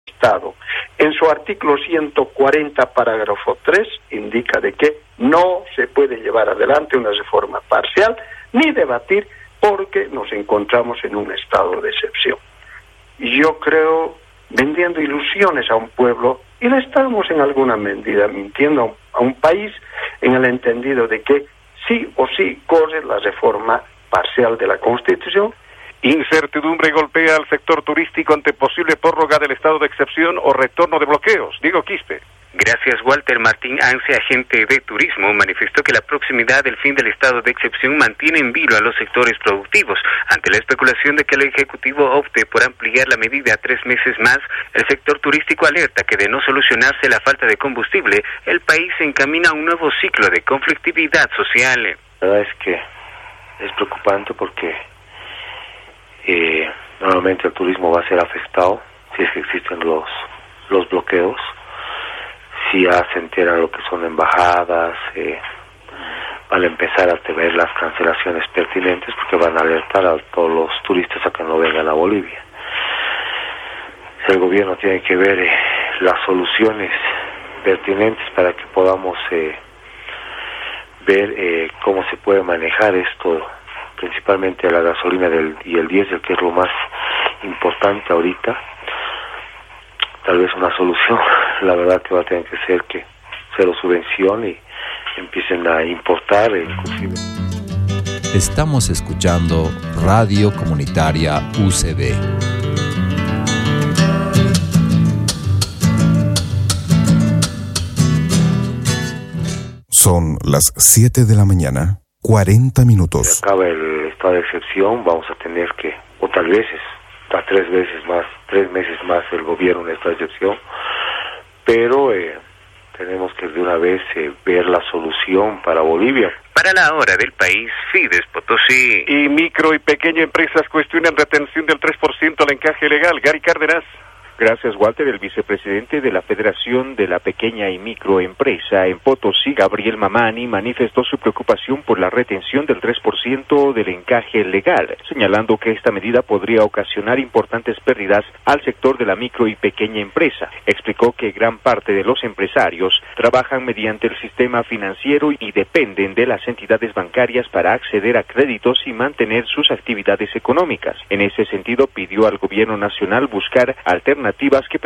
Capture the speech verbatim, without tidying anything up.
Estado, en su artículo ciento cuarenta, parágrafo tres, indica de que no se puede llevar adelante una reforma parcial ni debatir porque nos encontramos en un estado de excepción. Y yo creo, vendiendo ilusiones a un pueblo, y le estamos en alguna medida mintiendo a un, a un país en el entendido de que sí o sí corre la reforma parcial de la Constitución. Incertidumbre golpea al sector turístico ante posible prórroga del estado de excepción o retorno de bloqueos. Diego Quispe. Gracias, Walter. Martín Anse, agente de turismo, manifestó que la proximidad del fin del estado de excepción mantiene en vilo a los sectores productivos. Ante la especulación de que el Ejecutivo opte por ampliar la medida a tres meses más, el sector turístico alerta que de no solucionarse la falta de combustible, el país se encamina a un nuevo ciclo de conflictividad social. La verdad es que es preocupante porque eh, nuevamente el turismo va a ser afectado si es que existen los, los bloqueos. Si ya se enteran lo que son embajadas, eh, van a empezar a ver las cancelaciones pertinentes porque van a alertar a todos los turistas a que no vengan a Bolivia. El gobierno tiene que ver eh, las soluciones pertinentes para que podamos eh, ver eh, cómo se puede manejar esto, principalmente la gasolina del, y el diésel, que es lo más importante ahorita. Tal vez una solución, la verdad que va a tener que ser que cero subvención y empiecen a importar inclusive. Estamos escuchando Radio Comunitaria U C B. Son las siete de la mañana, cuarenta minutos. Si acaba el estado de excepción, vamos a tener que, o tal vez hasta tres veces más, tres meses más el gobierno en esta excepción, pero eh, tenemos que de una vez eh, ver la solución para Bolivia. Para la hora del país, Fides Potosí. Y micro y pequeña empresas cuestionan retención del tres por ciento al encaje legal. Gary Cárdenas. Gracias, Walter. El vicepresidente de la Federación de la Pequeña y Microempresa en Potosí, Gabriel Mamani, manifestó su preocupación por la retención del tres por ciento del encaje legal, señalando que esta medida podría ocasionar importantes pérdidas al sector de la micro y pequeña empresa. Explicó que gran parte de los empresarios trabajan mediante el sistema financiero y dependen de las entidades bancarias para acceder a créditos y mantener sus actividades económicas. En ese sentido, pidió al gobierno nacional buscar alternativas que